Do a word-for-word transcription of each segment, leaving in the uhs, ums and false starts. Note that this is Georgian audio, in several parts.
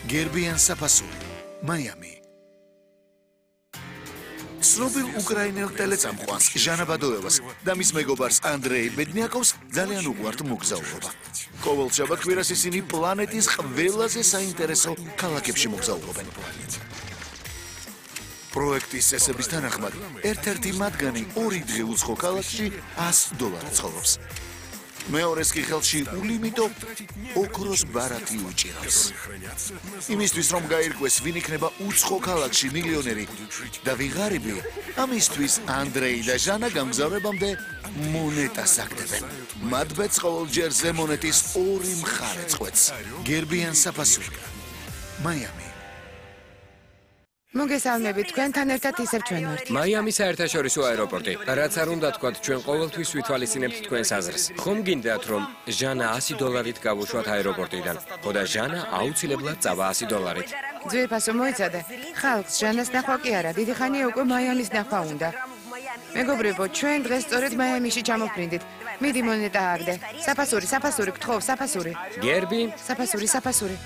გერბიან საფასური, მაიამი. ცნობილ უკრაინელ ტელეწამყვანს ჟანა ბადოევას და მის მეგობარს ანდრეი ბედნიაკოვს ძალიან უყვართ მოგზაურობა. ყოველ შაბათ-კვირას ისინი პლანეტის ყველაზე საინტერესო ქალაქებში მოგზაურობენ. პროექტის წესების თანახმად, ერთ-ერთი მათგანი ორი დღე უცხო ქალაქში ას დოლარად ცხოვრობს. მეორეს კი ხელში ულიმიტო ოქროს ბარათი უჭირავს. იმისთვის რომ გაირკვეს ვინ იქნება უცხო ქალაქში მილიონერი და ვიღარიბი, ამისთვის ანდრეი და ჟანა გამგზავრებამდე მონეტას აგდებენ. მათ ბედს ყოველჯერზე მონეტის ორი მხარე წყვეტს. გერბიან საფასური, მაიამი. მოგესალმებით, თქვენთან ერთად ისევ ჩვენ ვართ. მაიამის საერთაშორისო აეროპორტი. რაც არ უნდა თქვათ, ჩვენ ყოველთვის ვითვალისწინებთ თქვენს აზრს. ხომ გინდათ, რომ ჟანა ასი დოლარით გავუშვათ აეროპორტიდან? ხო და ჟანა აუცილებლად წავა ასი დოლარით. ძვირფასო მოიცადე. ხალხს ჟანას ნახვა კი არა, დიდი ხანია უკვე მაიამის ნახვა უნდა. მეგობრებო, ჩვენ დღეს სწორედ მაიამიში ჩამოვფრინდით. მიდი მონეტა აგდე. საფასური, საფასური, გთხოვ, საფასური. გერბი, საფასური, საფასური.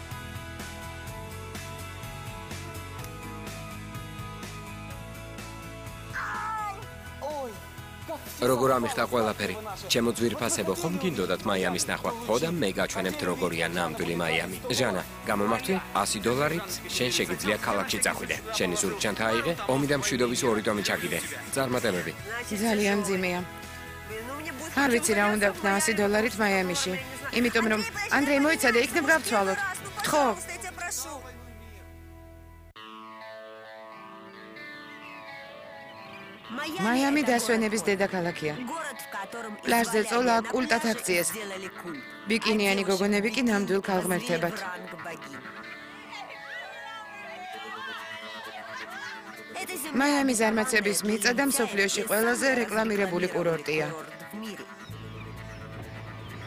როგორ ამიხდა ყველაფერი? ჩემო ძვირფასებო, ხომ გინდოდათ მაიამის ნახვა? ხო და მე გაჩვენებთ როგორია ნამდვილი მაიამი. ჟანა, გამომართვი ასი დოლარით, შენ შეგიძლია ქალაქში წახვიდე. შენი ზურგჩანთა აიღე, ომი და მშვიდობის ორი ტომი ჩაგიდე. წარმატებები. ძალიან მძიმეა. არ ვიცი რა უნდა ვქნა ასი დოლარით მაიამიში. იმიტომ რომ ანდრეი მოიცადე, იქნებ გავცვალოთ. გთხოვ. მაიამი დასვენების დედაქალაქია. პლაჟზე წოლა კულტად აქციეს. ბიკინიანი გოგონები კი ნამდვილ ქალღმერთებად. მაიამი ზარმაცების მიწა და მსოფლიოში ყველაზე რეკლამირებული კურორტია.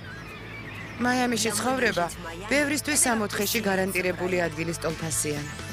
მაიამიში ცხოვრება ბევრისთვის სამოთხეში გარანტირებული ადგილის ტოლფასია.